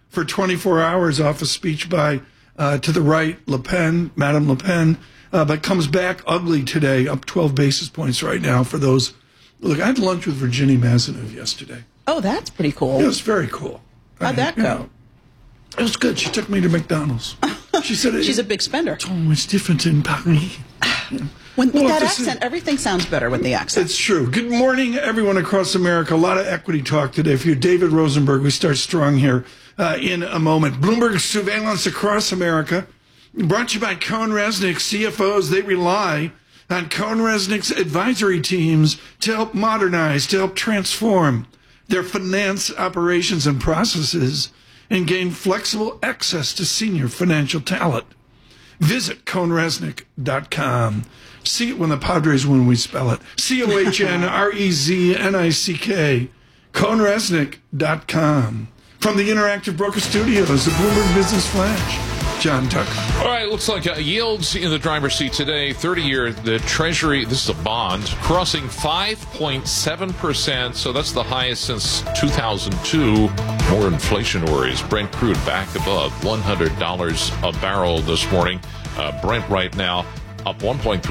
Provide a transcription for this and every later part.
for 24 hours off a speech by, to the right, Madame Le Pen, but comes back ugly today, up 12 basis points right now for those. Look, I had lunch with Virginia Mazenev yesterday. Oh, that's pretty cool. It was very cool. How'd that go? It was good. She took me to McDonald's. She said she's a big spender. It's always different in Paris. With that accent, everything sounds better with the accent. It's true. Good morning, everyone across America. A lot of equity talk today. For you, David Rosenberg, we start strong here in a moment. Bloomberg surveillance across America. Brought to you by CohnReznick. CFOs, they rely on CohnReznick's advisory teams to help modernize, to help transform their finance operations and processes and gain flexible access to senior financial talent. Visit CohnReznick.com. See it when the Padres win, we spell it. CohnReznick. CohnReznick.com. From the Interactive Broker Studios, the Bloomberg Business Flash. John Tucker. All right, looks like yields in the driver's seat today. 30-year, the Treasury, this is a bond, crossing 5.7%, so that's the highest since 2002. More inflation worries. Brent crude back above $100 a barrel this morning. Brent right now up 1.3%,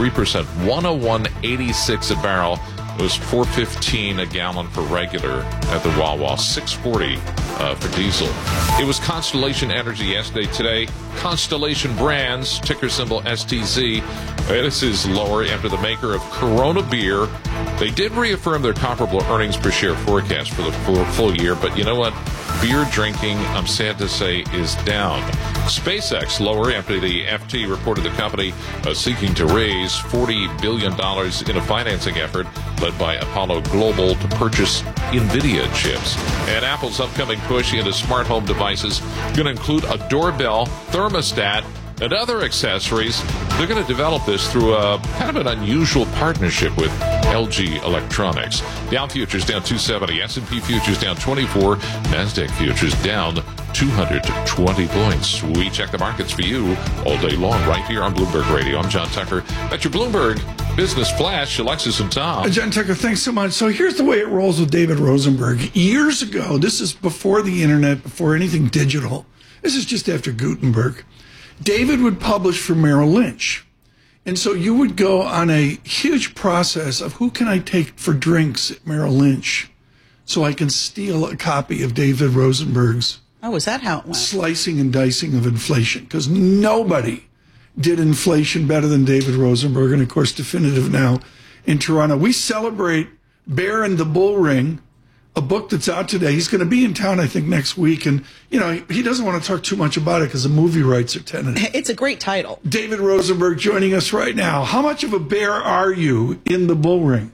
101.86 a barrel. It was $4.15 a gallon for regular at the Wawa, $6.40 for diesel. It was Constellation Energy yesterday. Today, Constellation Brands, ticker symbol STZ. This is lower after the maker of Corona beer. They did reaffirm their comparable earnings per share forecast for the full year, but you know what? Beer drinking, I'm sad to say, is down. SpaceX lower after the FT reported the company seeking to raise $40 billion in a financing effort led by Apollo Global to purchase NVIDIA chips. And Apple's upcoming push into smart home devices going to include a doorbell, thermostat, and other accessories. They're going to develop this through a kind of an unusual partnership with LG Electronics. Dow futures down 270, S&P futures down 24, NASDAQ futures down 220 points. We check the markets for you all day long right here on Bloomberg Radio. I'm John Tucker. That's your Bloomberg Business Flash, Alexis and Tom. John Tucker, thanks so much. So here's the way it rolls with David Rosenberg. Years ago, this is before the internet, before anything digital. This is just after Gutenberg. David would publish for Merrill Lynch. And so you would go on a huge process of who can I take for drinks at Merrill Lynch so I can steal a copy of David Rosenberg's Oh, is that how it went? Slicing and dicing of inflation. Because nobody did inflation better than David Rosenberg. And, of course, definitive now in Toronto. We celebrate Bear and the Bull Ring, a book that's out today. He's going to be in town, I think, next week. And, you know, he doesn't want to talk too much about it because the movie rights are tentative. It's a great title. David Rosenberg joining us right now. How much of a bear are you in the bull ring?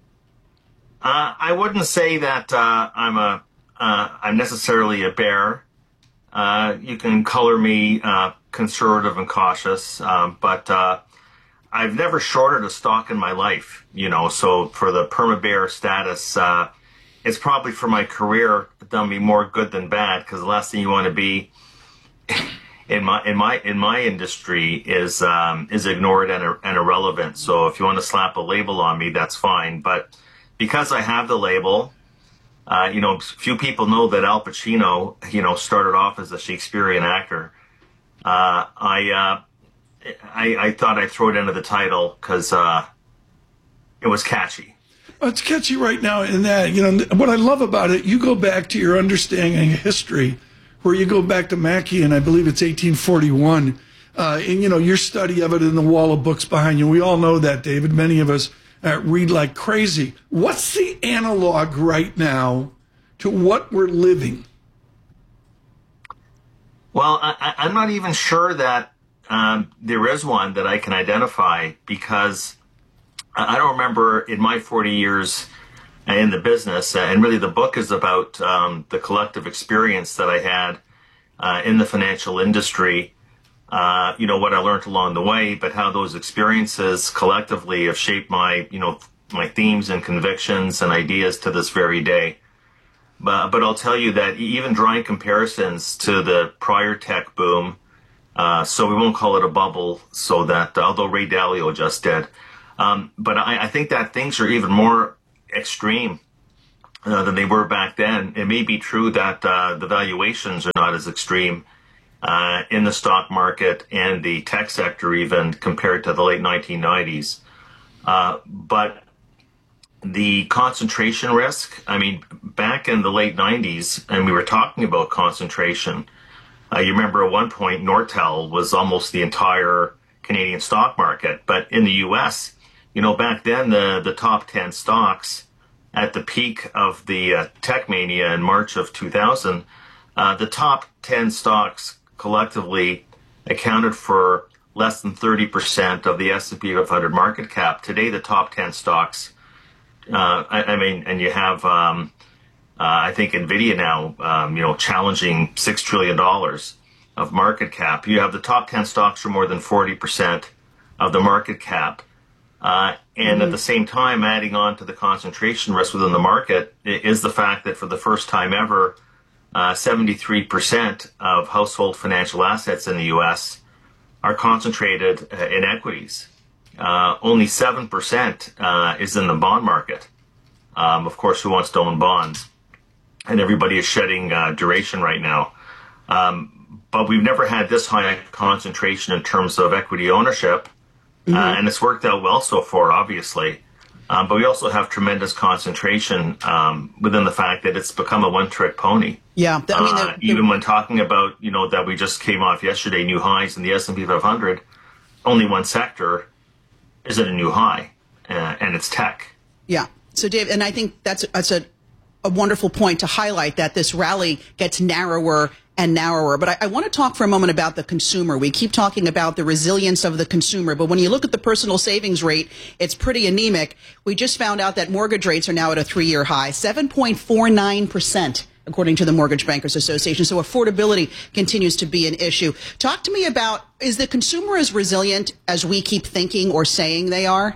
I wouldn't say that I'm necessarily a bear. You can color me conservative and cautious, but I've never shorted a stock in my life, you know, so for the perma-bear status, it's probably for my career done me more good than bad, because the last thing you want to be in my industry is ignored and irrelevant. So if you want to slap a label on me, that's fine. But because I have the label, you know, few people know that Al Pacino, you know, started off as a Shakespearean actor. I thought I'd throw it into the title because it was catchy. Well, it's catchy right now in that, you know, what I love about it, you go back to your understanding of history, where you go back to Mackey, and I believe it's 1841, and, you know, your study of it in the wall of books behind you. We all know that, David. Many of us read like crazy. What's the analog right now to what we're living? Well, I'm not even sure that there is one that I can identify, because I don't remember in my 40 years in the business, and really the book is about the collective experience that I had in the financial industry, you know, what I learned along the way, but how those experiences collectively have shaped my, you know, my themes and convictions and ideas to this very day. But I'll tell you that even drawing comparisons to the prior tech boom, so we won't call it a bubble, so that although Ray Dalio just did, but I think that things are even more extreme than they were back then. It may be true that the valuations are not as extreme in the stock market and the tech sector even compared to the late 1990s. But the concentration risk, I mean, back in the late 90s, and we were talking about concentration, you remember at one point Nortel was almost the entire Canadian stock market. But in the U.S., back then the top 10 stocks at the peak of the tech mania in March of 2000, the top 10 stocks collectively accounted for less than 30% of the S&P 500 market cap. Today, the top 10 stocks, and you have, I think, NVIDIA now, challenging $6 trillion of market cap. You have the top 10 stocks for more than 40% of the market cap. And at the same time, adding on to the concentration risk within the market is the fact that for the first time ever, 73% of household financial assets in the U.S. are concentrated in equities. Only 7% is in the bond market. Of course, who wants to own bonds? And everybody is shedding duration right now. But we've never had this high concentration in terms of equity ownership. And it's worked out well so far, obviously. But we also have tremendous concentration within the fact that it's become a one-trick pony. Yeah, even when talking about, that we just came off yesterday, new highs in the S&P 500, only one sector is at a new high, and it's tech. Yeah. So, Dave, and I think that's a wonderful point to highlight that this rally gets narrower and narrower. But I want to talk for a moment about the consumer. We keep talking about the resilience of the consumer, but when you look at the personal savings rate, it's pretty anemic. We just found out that mortgage rates are now at a 3-year high, 7.49%, according to the Mortgage Bankers Association. So affordability continues to be an issue. Talk to me about, is the consumer as resilient as we keep thinking or saying they are?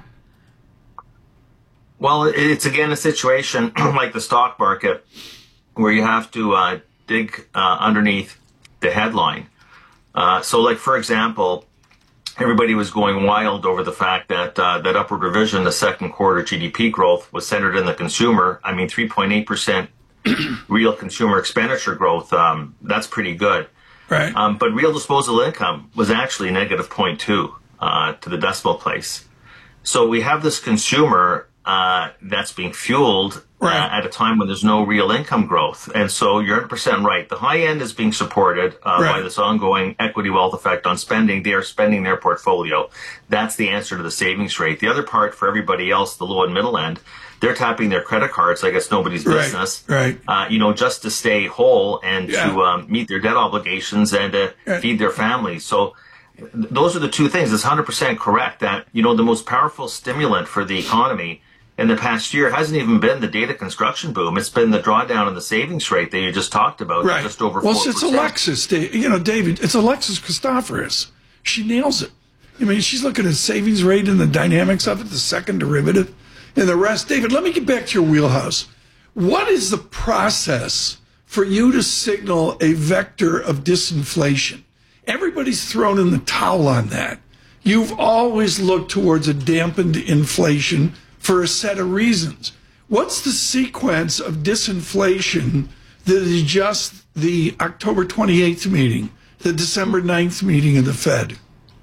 Well, it's again a situation like the stock market where you have to dig underneath the headline. So, like, for example, everybody was going wild over the fact that that upward revision, the second quarter GDP growth, was centered in the consumer. I mean, 3.8% real consumer expenditure growth, that's pretty good. Right. But real disposable income was actually negative 0.2 to the decimal place. So we have this consumer that's being fueled at a time when there's no real income growth. And so you're 100% right. The high end is being supported by this ongoing equity wealth effect on spending. They are spending their portfolio. That's the answer to the savings rate. The other part for everybody else, the low and middle end, they're tapping their credit cards like it's nobody's business, just to stay whole and to meet their debt obligations and to feed their families. So those are the two things. It's 100% correct that, the most powerful stimulant for the economy in the past year hasn't even been the data construction boom. It's been the drawdown in the savings rate that you just talked about, just over 4%. Well, it's Alexis, David. It's Alexis Christoforous. She nails it. I mean, she's looking at savings rate and the dynamics of it, the second derivative, and the rest. David, let me get back to your wheelhouse. What is the process for you to signal a vector of disinflation? Everybody's thrown in the towel on that. You've always looked towards a dampened inflation for a set of reasons. What's the sequence of disinflation that is just the October 28th meeting, the December 9th meeting of the Fed?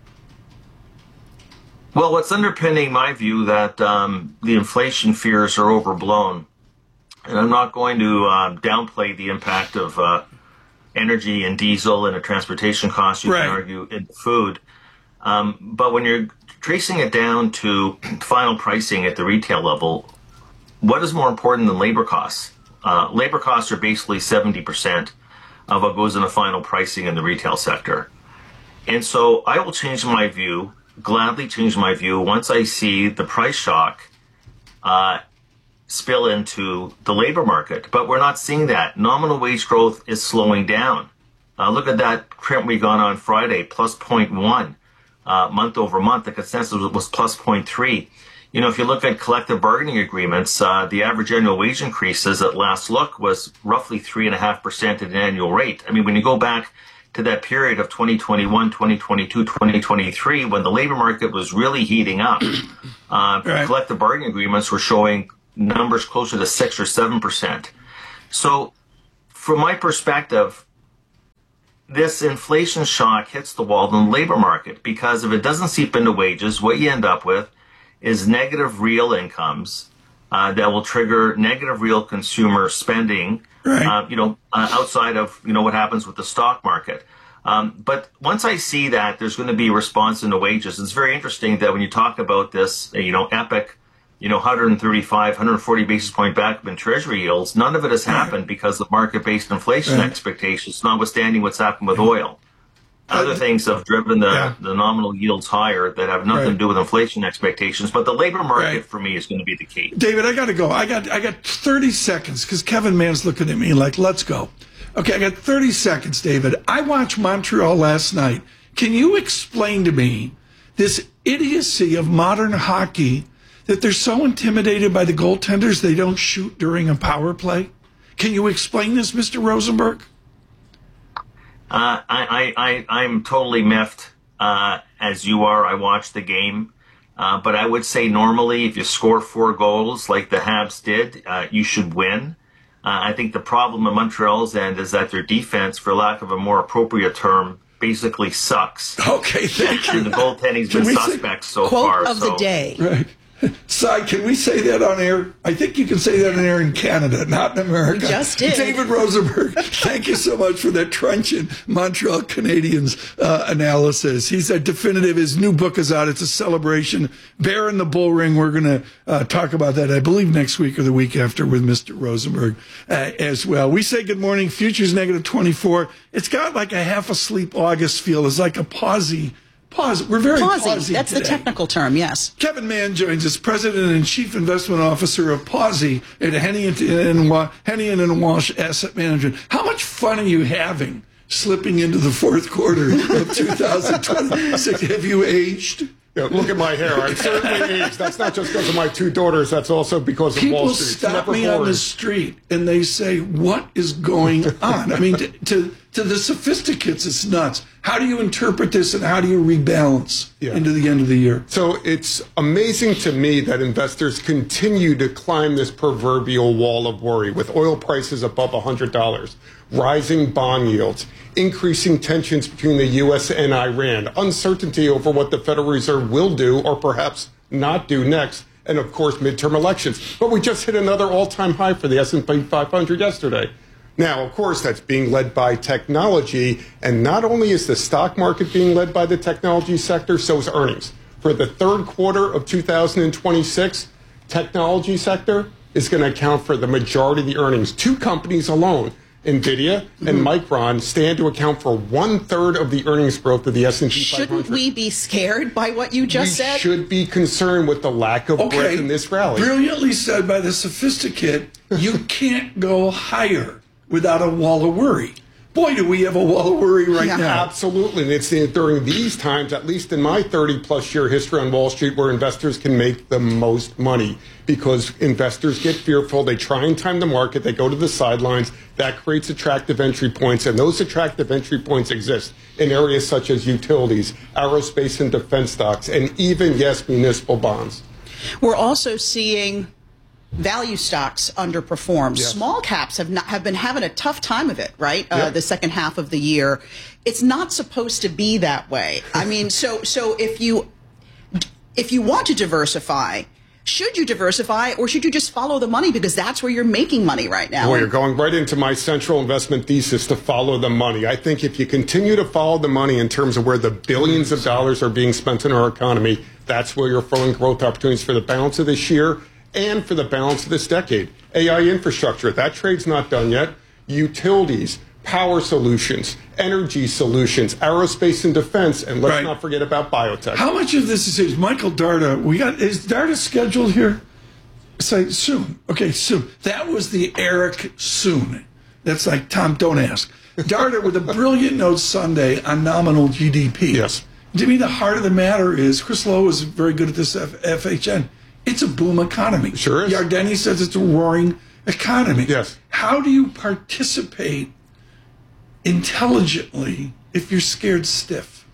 Well, what's underpinning my view that the inflation fears are overblown, and I'm not going to downplay the impact of energy and diesel and the transportation costs, you can argue, in food. But when you're tracing it down to final pricing at the retail level, what is more important than labor costs? Labor costs are basically 70% of what goes into final pricing in the retail sector. And so I will change my view, gladly change my view, once I see the price shock spill into the labor market. But we're not seeing that. Nominal wage growth is slowing down. Look at that print we got on Friday, plus 0.1. Month over month. The consensus was plus 0.3. If you look at collective bargaining agreements, the average annual wage increases at last look was roughly 3.5% at an annual rate. I mean, when you go back to that period of 2021, 2022, 2023, when the labor market was really heating up, collective bargaining agreements were showing numbers closer to 6 or 7%. So from my perspective, this inflation shock hits the wall in the labor market, because if it doesn't seep into wages, what you end up with is negative real incomes that will trigger negative real consumer spending, right. Outside of, what happens with the stock market. But once I see that there's going to be a response in the wages, it's very interesting that when you talk about this, epic, 135, 140 basis point back in treasury yields, none of it has happened because of market-based inflation expectations, notwithstanding what's happened with oil. Other things have driven the nominal yields higher that have nothing to do with inflation expectations. But the labor market, for me, is going to be the key. David, I got to go. I got 30 seconds because Kevin Mann's looking at me like, let's go. Okay, I got 30 seconds, David. I watched Montreal last night. Can you explain to me this idiocy of modern hockey that they're so intimidated by the goaltenders they don't shoot during a power play? Can you explain this, Mr. Rosenberg? I'm totally miffed, as you are. I watched the game. But I would say normally if you score 4 goals like the Habs did, you should win. I think the problem at Montreal's end is that their defense, for lack of a more appropriate term, basically sucks. Okay, thank you. And the goaltending's been suspect so far. Quote of the day. Right. Cy, can we say that on air? I think you can say that on air in Canada, not in America. You just did. David Rosenberg, thank you so much for that trenchant Montreal Canadiens analysis. He said definitive. His new book is out. It's a celebration. Bear in the Bull Ring. We're going to talk about that, I believe, next week or the week after with Mr. Rosenberg as well. We say good morning. Futures negative 24. It's got like a half asleep August feel. It's like a pausey. We're very pausey. That's today. the technical term, yes. Kevin Mann joins us, President and Chief Investment Officer of Pawsey at Hennian and Walsh Asset Management. How much fun are you having slipping into the fourth quarter of 2026? Have you aged? Yeah, look at my hair. I'm certainly aged. That's not just because of my 2 daughters. That's also because of Wall Street. People stop me on the street and they say, what is going on? I mean, to the sophisticates, it's nuts. How do you interpret this and how do you rebalance into the end of the year? So it's amazing to me that investors continue to climb this proverbial wall of worry with oil prices above $100, rising bond yields, increasing tensions between the U.S. and Iran, uncertainty over what the Federal Reserve will do or perhaps not do next, and, of course, midterm elections. But we just hit another all-time high for the S&P 500 yesterday. Now, of course, that's being led by technology, and not only is the stock market being led by the technology sector, so is earnings. For the third quarter of 2026, technology sector is going to account for the majority of the earnings. 2 companies alone, NVIDIA and Micron, stand to account for 1/3 of the earnings growth of the S&P 500. Shouldn't we be scared by what you just said? We should be concerned with the lack of breadth in this rally. Brilliantly said by the sophisticate, you can't go higher without a wall of worry. Boy, do we have a wall of worry right now. Absolutely. And it's during these times, at least in my 30-plus year history on Wall Street, where investors can make the most money because investors get fearful. They try and time the market. They go to the sidelines. That creates attractive entry points. And those attractive entry points exist in areas such as utilities, aerospace and defense stocks, and even, yes, municipal bonds. We're also seeing value stocks underperform. Yes. Small caps have been having a tough time of it, right? The second half of the year. It's not supposed to be that way. I mean, so if you want to diversify, should you diversify or should you just follow the money because that's where you're making money right now? Well, you're going right into my central investment thesis to follow the money. I think if you continue to follow the money in terms of where the billions of dollars are being spent in our economy, that's where you're throwing growth opportunities for the balance of this year and for the balance of this decade. AI infrastructure, that trade's not done yet. Utilities, power solutions, energy solutions, aerospace and defense, and let's not forget about biotech. How much of this is Michael Darda? Is Darda scheduled here? Say soon. Okay, soon. That was the Eric soon. That's like Tom, don't ask. Darda with a brilliant note Sunday on nominal GDP. Yes. To me, the heart of the matter is, Chris Lowe is very good at this FHN. It's a boom economy. Sure is. Yardeni says it's a roaring economy. Yes. How do you participate intelligently if you're scared stiff?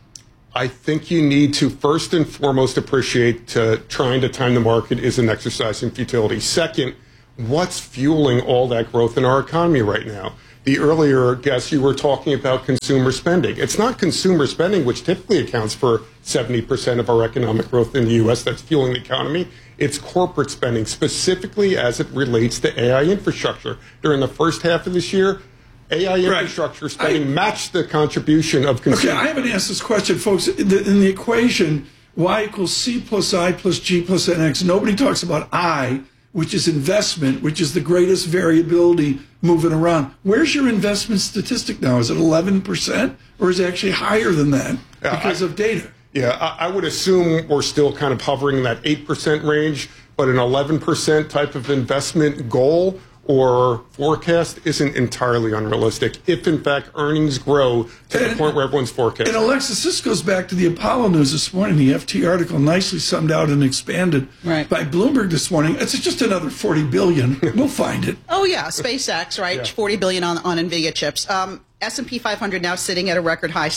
I think you need to first and foremost appreciate trying to time the market is an exercise in futility. Second, what's fueling all that growth in our economy right now? The earlier guest, you were talking about consumer spending. It's not consumer spending, which typically accounts for 70% of our economic growth in the U.S. that's fueling the economy. It's corporate spending, specifically as it relates to AI infrastructure. During the first half of this year, AI infrastructure spending matched the contribution of consumers. Okay, I haven't asked this question, folks. In the equation, Y equals C plus I plus G plus NX, nobody talks about I, which is investment, which is the greatest variability moving around. Where's your investment statistic now? Is it 11%, or is it actually higher than that because of data? Yeah, I would assume we're still kind of hovering in that 8% range, but an 11% type of investment goal or forecast isn't entirely unrealistic if, in fact, earnings grow to the point where everyone's forecasting. And, Alexis, this goes back to the Apollo news this morning. The FT article nicely summed out and expanded by Bloomberg this morning. It's just another $40 billion. We'll find it. Oh, yeah, SpaceX, right? Yeah. $40 billion on NVIDIA chips. S&P 500 now sitting at a record high,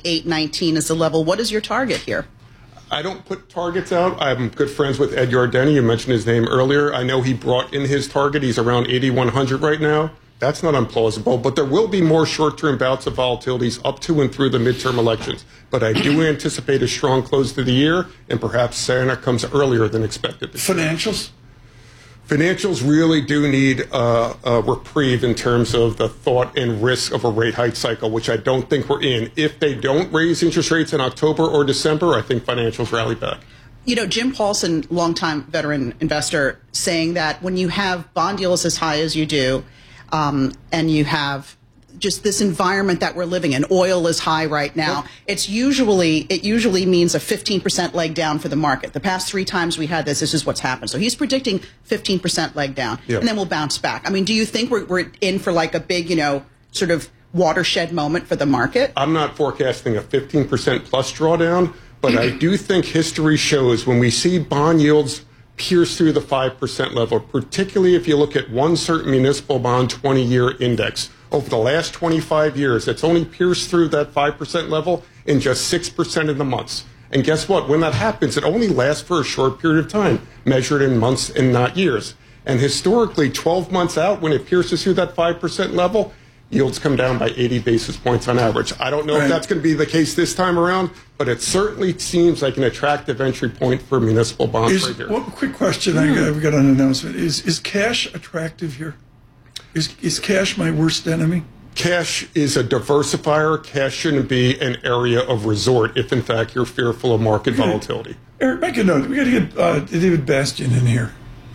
78.19 is the level. What is your target here? I don't put targets out. I'm good friends with Ed Yardeni. You mentioned his name earlier. I know he brought in his target. He's around 8,100 right now. That's not implausible, but there will be more short-term bouts of volatilities up to and through the midterm elections. But I do anticipate a strong close to the year, and perhaps Santa comes earlier than expected. Financials? Financials really do need a reprieve in terms of the thought and risk of a rate hike cycle, which I don't think we're in. If they don't raise interest rates in October or December, I think financials rally back. You know, Jim Paulson, longtime veteran investor, saying that when you have bond yields as high as you do, and you have just this environment that we're living in, oil is high right now, it usually means a 15% leg down for the market. The past 3 times we had this is what's happened. So he's predicting 15% leg down, and then we'll bounce back. I mean, do you think we're in for like a big, sort of watershed moment for the market? I'm not forecasting a 15% plus drawdown, but I do think history shows when we see bond yields pierce through the 5% level, particularly if you look at one certain municipal bond 20-year index. Over the last 25 years, it's only pierced through that 5% level in just 6% of the months. And guess what? When that happens, it only lasts for a short period of time, measured in months and not years. And historically, 12 months out, when it pierces through that 5% level, yields come down by 80 basis points on average. I don't know if that's going to be the case this time around, but it certainly seems like an attractive entry point for municipal bonds right here. One quick question I've got an announcement. Is cash attractive here? Is cash my worst enemy? Cash is a diversifier. Cash shouldn't be an area of resort if, in fact, you're fearful of market volatility. Eric, make a note. We got to get David Bastian in here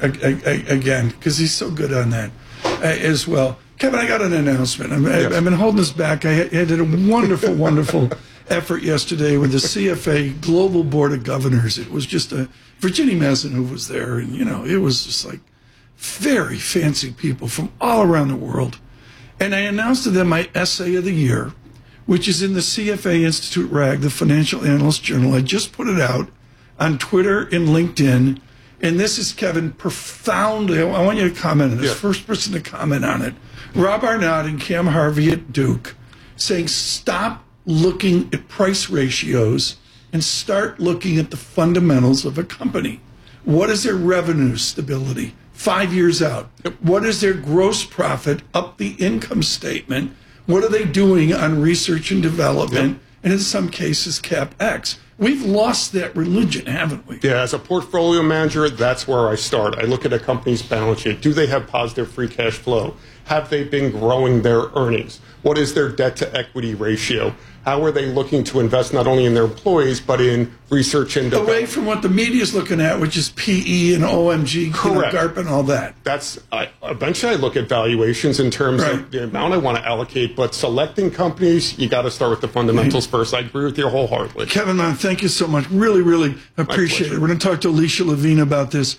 again because he's so good on that as well. Kevin, I got an announcement. I've been holding this back. I did a wonderful, wonderful effort yesterday with the CFA Global Board of Governors. It was just Virginia Mazenouv was there, and, it was just like very fancy people from all around the world. And I announced to them my essay of the year, which is in the CFA Institute RAG, the Financial Analyst Journal. I just put it out on Twitter and LinkedIn. And this is, Kevin, profoundly, I want you to comment on this. First person to comment on it. Rob Arnott and Cam Harvey at Duke saying, stop looking at price ratios and start looking at the fundamentals of a company. What is their revenue stability 5 years out? What is their gross profit up the income statement? What are they doing on research and development? And in some cases, CapEx. We've lost that religion, haven't we? Yeah, as a portfolio manager, that's where I start. I look at a company's balance sheet. Do they have positive free cash flow? Have they been growing their earnings? What is their debt to equity ratio? How are they looking to invest not only in their employees, but in research and development? Away from what the media is looking at, which is PE and OMG, GARP and all that. Eventually I look at valuations in terms of the amount I want to allocate, but selecting companies, you got to start with the fundamentals first. I agree with you wholeheartedly. Kevin Mon, thank you so much. Really, really appreciate it. We're going to talk to Alicia Levine about this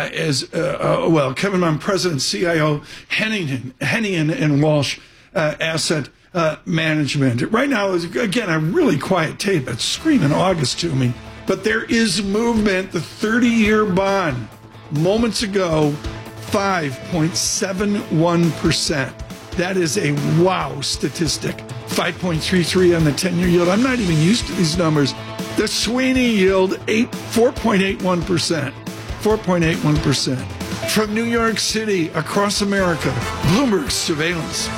Kevin Mon, President, CIO, Hennigan and Walsh Asset Management. Right now is, again, a really quiet tape that's screaming August to me. But there is movement. The 30-year bond, moments ago, 5.71%. That is a wow statistic. 5.33 on the 10-year yield. I'm not even used to these numbers. The Sweeney yield, 4.81%. 4.81%. From New York City, across America, Bloomberg Surveillance.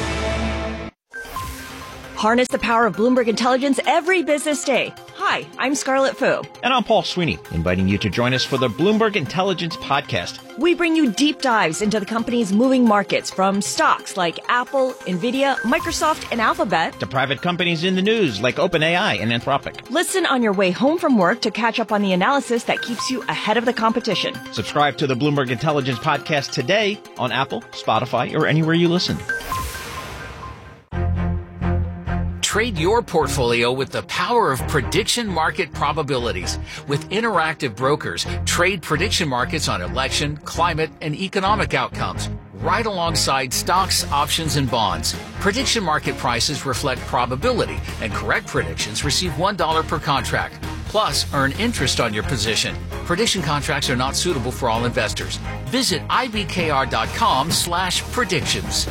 Harness the power of Bloomberg Intelligence every business day. Hi, I'm Scarlett Fu. And I'm Paul Sweeney, inviting you to join us for the Bloomberg Intelligence Podcast. We bring you deep dives into the company's moving markets, from stocks like Apple, Nvidia, Microsoft, and Alphabet, To private companies in the news like OpenAI and Anthropic. Listen on your way home from work to catch up on the analysis that keeps you ahead of the competition. Subscribe to the Bloomberg Intelligence Podcast today on Apple, Spotify, or anywhere you listen. Trade your portfolio with the power of prediction market probabilities. With Interactive Brokers, trade prediction markets on election, climate, and economic outcomes, right alongside stocks, options, and bonds. Prediction market prices reflect probability, and correct predictions receive $1 per contract. Plus, earn interest on your position. Prediction contracts are not suitable for all investors. Visit ibkr.com/predictions.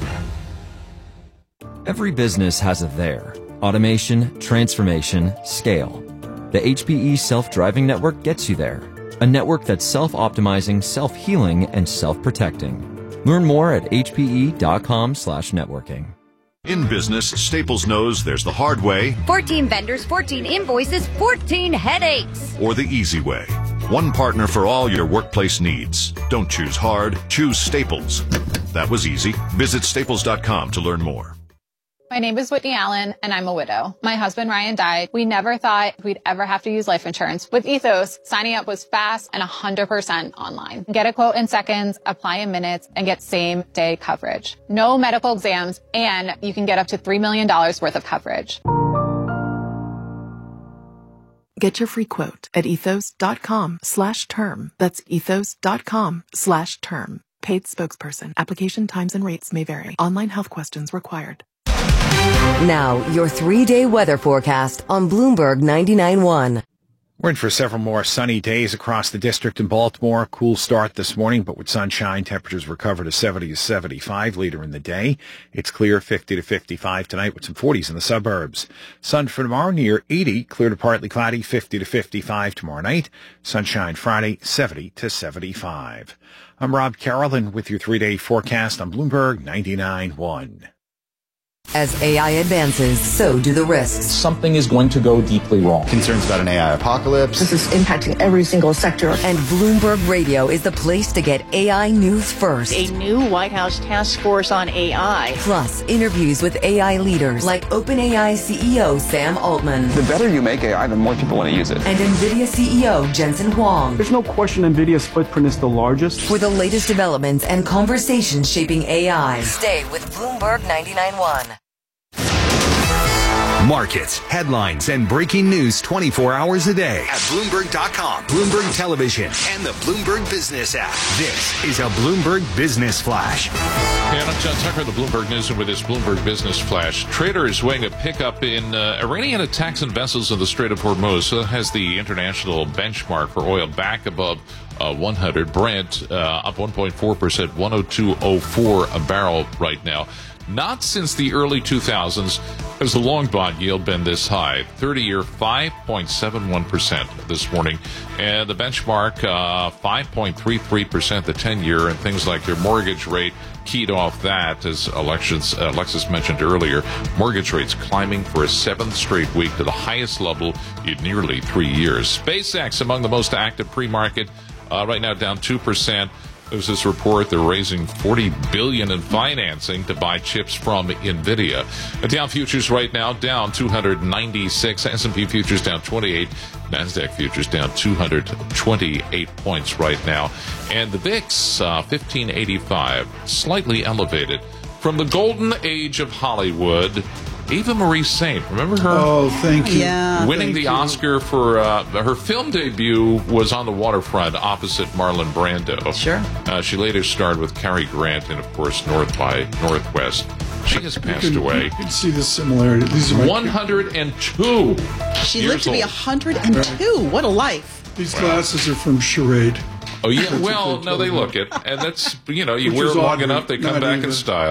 Every business has a there. Automation, transformation, scale. The HPE Self-Driving Network gets you there. A network that's self-optimizing, self-healing, and self-protecting. Learn more at hpe.com/networking. In business, Staples knows there's the hard way, 14 vendors, 14 invoices, 14 headaches. or the easy way. One partner for all your workplace needs. Don't choose hard, choose Staples. That was easy. Visit staples.com to learn more. My name is Whitney Allen, and I'm a widow. My husband, Ryan, died. We never thought we'd ever have to use life insurance. With Ethos, signing up was fast and 100% online. Get a quote in seconds, apply in minutes, and get same-day coverage. No medical exams, and you can get up to $3 million worth of coverage. Get your free quote at ethos.com/term. That's ethos.com/term. Paid spokesperson. Application times and rates may vary. Online health questions required. Now, your 3-day weather forecast on Bloomberg 99.1. We're in for several more sunny days across the district in Baltimore. Cool start this morning, but with sunshine, temperatures recover to 70 to 75 later in the day. It's clear 50 to 55 tonight with some 40s in the suburbs. Sun for tomorrow near 80, clear to partly cloudy, 50 to 55 tomorrow night. Sunshine Friday, 70 to 75. I'm Rob Carolyn with your 3-day forecast on Bloomberg 99.1. As AI advances, so do the risks. Something is going to go deeply wrong. Concerns about an AI apocalypse. This is impacting every single sector. And Bloomberg Radio is the place to get AI news first. A new White House task force on AI. Plus, interviews with AI leaders like OpenAI CEO Sam Altman. The better you make AI, the more people want to use it. And NVIDIA CEO Jensen Huang. There's no question NVIDIA's footprint is the largest. For the latest developments and conversations shaping AI, stay with Bloomberg 99.1. Markets, headlines, and breaking news 24 hours a day at Bloomberg.com, Bloomberg Television, and the Bloomberg Business app. This is a Bloomberg Business Flash. Hey, I'm John Tucker, the Bloomberg News, and with this Bloomberg Business Flash. Traders weighing a pickup in Iranian attacks on vessels in the Strait of Hormuz has the international benchmark for oil back above 100. Brent up 1.4%, 102.04 a barrel right now. Not since the early 2000s has the long bond yield been this high. 30-year 5.71% this morning. And the benchmark 5.33%, the 10-year, and things like your mortgage rate keyed off that, as Alexis mentioned earlier. Mortgage rates climbing for a 7th straight week to the highest level in nearly 3 years. SpaceX among the most active pre-market, right now down 2%. There's this report they're raising $40 billion in financing to buy chips from Nvidia. The Dow futures right now down 296. S&P futures down 28. Nasdaq futures down 228 points right now. And the VIX 1585, slightly elevated from the golden age of Hollywood. Eva Marie Saint, remember her? Oh, thank you. Yeah, winning the Oscar for her film debut was On the Waterfront opposite Marlon Brando. Sure. She later starred with Cary Grant in, of course, North by Northwest. She has passed away. You can see the similarity. These are 102. She lived to be 102. What a life. These glasses are from Charade. Oh, yeah. Well, no, they look it. And that's, you wear it long enough, they come back in style.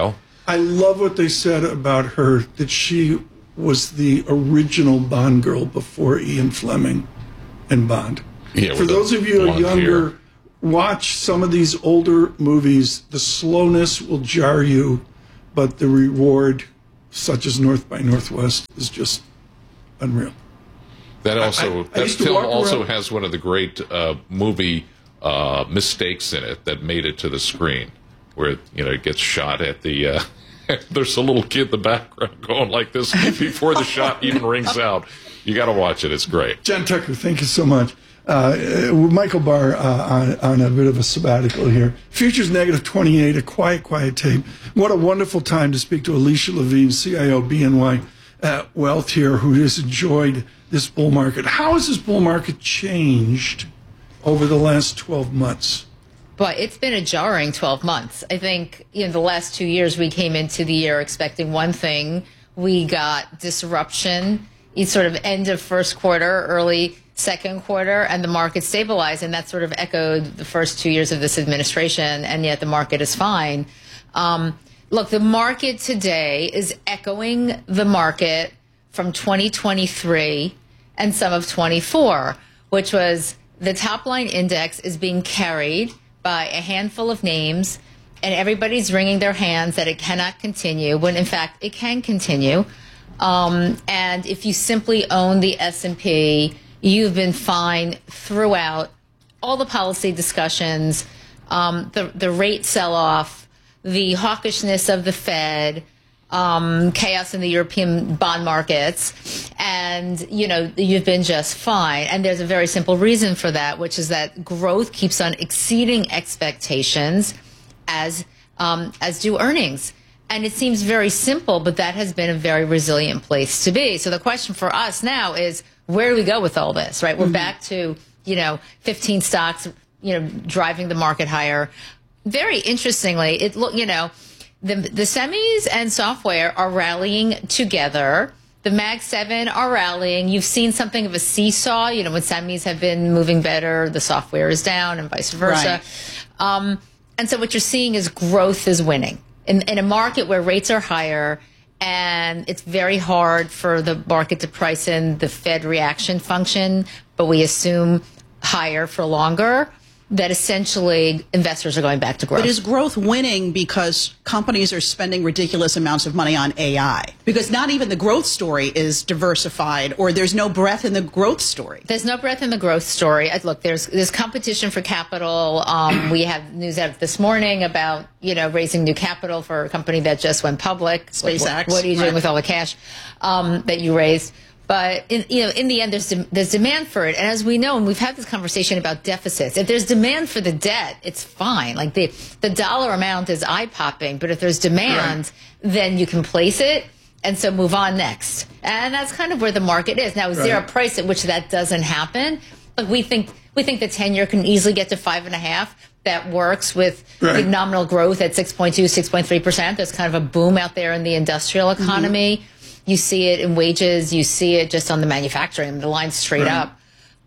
I love what they said about her, that she was the original Bond girl before Ian Fleming and Bond. Yeah, for those of you who are younger, watch some of these older movies. The slowness will jar you, but the reward, such as North by Northwest, is just unreal. That film also has one of the great movie mistakes in it that made it to the screen, where it gets shot at the. There's a little kid in the background going like this before the shot even rings out. You got to watch it; it's great. Jen Tucker, thank you so much. Michael Barr on a bit of a sabbatical here. Futures negative 28, a quiet tape. What a wonderful time to speak to Alicia Levine, CIO BNY Wealth here, who has enjoyed this bull market. How has this bull market changed over the last 12 months? But it's been a jarring 12 months. I think in the last 2 years, we came into the year expecting one thing. We got disruption, it's sort of end of first quarter, early second quarter, and the market stabilized. And that sort of echoed the first 2 years of this administration, and yet the market is fine. Look, the market today is echoing the market from 2023 and some of 24, which was the top line index is being carried by a handful of names, and everybody's wringing their hands that it cannot continue, when in fact it can continue. And if you simply own the S&P, you've been fine throughout all the policy discussions, the rate sell-off, the hawkishness of the Fed, chaos in the European bond markets, and you've been just fine. And there's a very simple reason for that, which is that growth keeps on exceeding expectations, as do earnings. And it seems very simple, but that has been a very resilient place to be. So the question for us now is, where do we go with all this? Right, we're back to 15 stocks, driving the market higher. Very interestingly, the semis and software are rallying together. The Mag 7 are rallying. You've seen something of a seesaw. When semis have been moving better, the software is down, and vice versa. Right. And so what you're seeing is growth is winning in a market where rates are higher, and it's very hard for the market to price in the Fed reaction function, but we assume higher for longer, that essentially investors are going back to growth. But is growth winning because companies are spending ridiculous amounts of money on AI? Because not even the growth story is diversified, or there's no breadth in the growth story. There's no breadth in the growth story. Look, there's competition for capital. We have news out this morning about raising new capital for a company that just went public. SpaceX. What are you doing with all the cash that you raised? But in the end, there's demand for it, and as we know, and we've had this conversation about deficits. If there's demand for the debt, it's fine. Like the dollar amount is eye popping, but if there's demand, then you can place it, and so move on next. And that's kind of where the market is now. Is there a price at which that doesn't happen? But we think the 10-year can easily get to 5.5. That works with the nominal growth at 6.2, 6.3%. There's kind of a boom out there in the industrial economy. You see it in wages. You see it just on the manufacturing. The line's straight up.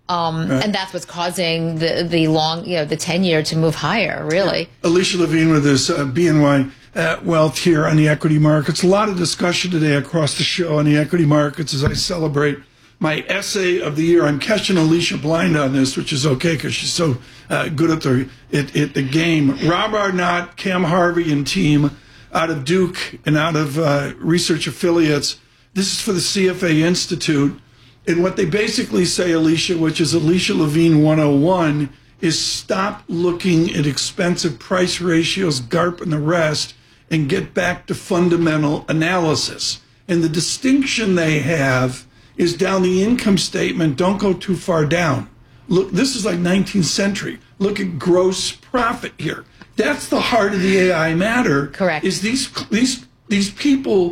And that's what's causing the long, the 10-year to move higher, really. Alicia Levine with us, BNY Wealth here on the equity markets. A lot of discussion today across the show on the equity markets as I celebrate my essay of the year. I'm catching Alicia blind on this, which is okay because she's so good at the game. Rob Arnott, Cam Harvey, and team out of Duke and out of research affiliates. This is for the CFA Institute. And what they basically say, Alicia, which is Alicia Levine 101, is stop looking at expensive price ratios, GARP and the rest, and get back to fundamental analysis. And the distinction they have is down the income statement, don't go too far down. Look, this is like 19th century. Look at gross profit here. That's the heart of the AI matter. Correct. Is these people,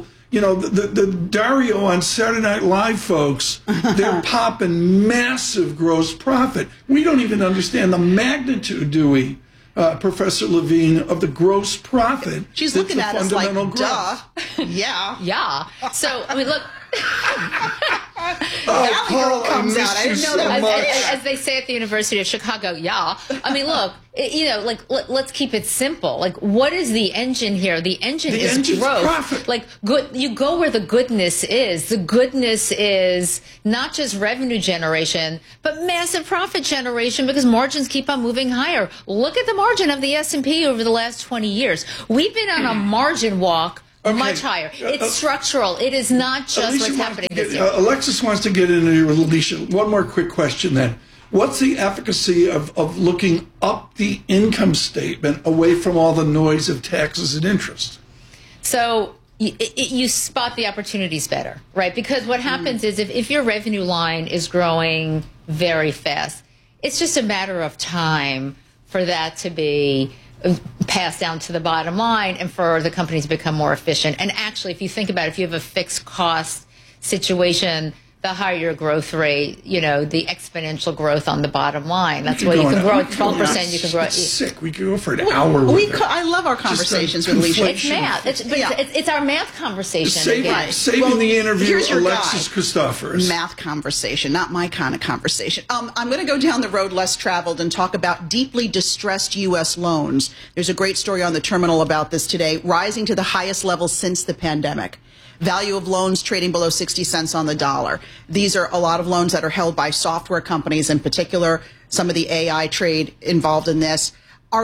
the Dario on Saturday Night Live folks, they're popping massive gross profit. We don't even understand the magnitude, do we, Professor Levine, of the gross profit? She's looking at us like, growth. duh. Yeah. So, look. Valley Girl comes out. I didn't know that. As they say at the University of Chicago, yeah. I mean, look, let's keep it simple. Like, what is the engine here? The engine is growth. Profit. Like, good. You go where the goodness is. The goodness is not just revenue generation, but massive profit generation because margins keep on moving higher. Look at the margin of the S&P over the last 20 years. We've been on a margin walk. Okay. Much higher. It's structural. It is not just what's happening this year. Alexis wants to get into your Alicia. One more quick question then. What's the efficacy of looking up the income statement away from all the noise of taxes and interest? So you spot the opportunities better, right? Because what happens is if your revenue line is growing very fast, it's just a matter of time for that to be passed down to the bottom line and for the companies to become more efficient. And actually, if you think about it, if you have a fixed cost situation, the higher your growth rate, the exponential growth on the bottom line. That's why you can grow at 12%. You can grow. It's sick. We could go for an hour. I love our conversations with Alicia. It's math. It's our math conversation. Saving the interview, Alexis Christoforous. Math conversation, not my kind of conversation. I'm going to go down the road less traveled and talk about deeply distressed U.S. loans. There's a great story on the Terminal about this today, rising to the highest level since the pandemic. Value of loans trading below 60 cents on the dollar. These are a lot of loans that are held by software companies, in particular, some of the AI trade involved in this. Are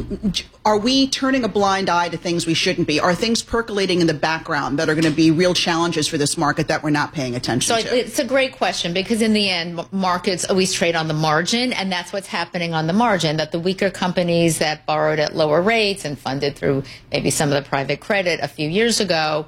we turning a blind eye to things we shouldn't be? Are things percolating in the background that are going to be real challenges for this market that we're not paying attention to? It's a great question because in the end, markets always trade on the margin, and that's what's happening on the margin, that the weaker companies that borrowed at lower rates and funded through maybe some of the private credit a few years ago,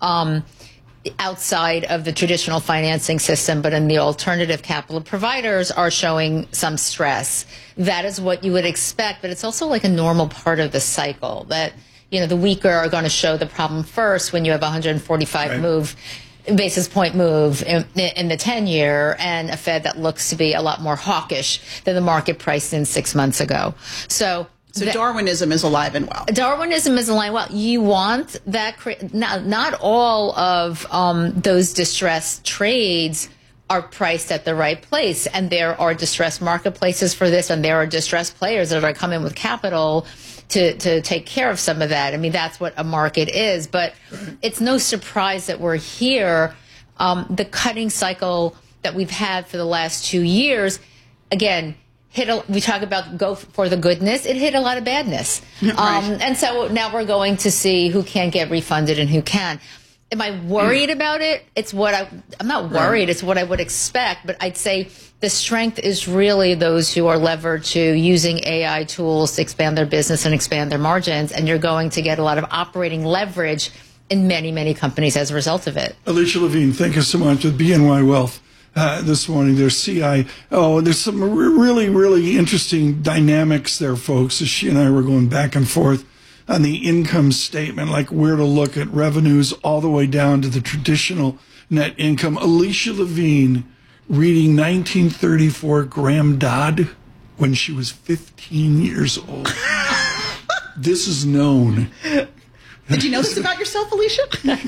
outside of the traditional financing system, but in the alternative capital providers are showing some stress. That is what you would expect, but it's also like a normal part of the cycle that, the weaker are going to show the problem first when you have 145 basis point move in the 10-year and a Fed that looks to be a lot more hawkish than the market priced in 6 months ago. So Darwinism is alive and well. Darwinism is alive and well. You want that. Not all of those distressed trades are priced at the right place. And there are distressed marketplaces for this. And there are distressed players that are coming with capital to take care of some of that. I mean, that's what a market is. But it's no surprise that we're here. The cutting cycle that we've had for the last 2 years, again, we talk about go for the goodness. It hit a lot of badness. And so now we're going to see who can get refunded and who can. Am I worried about it? I'm not worried. It's what I would expect. But I'd say the strength is really those who are levered to using AI tools to expand their business and expand their margins. And you're going to get a lot of operating leverage in many, many companies as a result of it. Alicia Levine, thank you so much with BNY Wealth. This morning, there's there's some really, really interesting dynamics there, folks, as she and I were going back and forth on the income statement, like where to look at revenues all the way down to the traditional net income. Alicia Levine reading 1934 Graham Dodd when she was 15 years old. This is known. Did you know this about yourself, Alicia?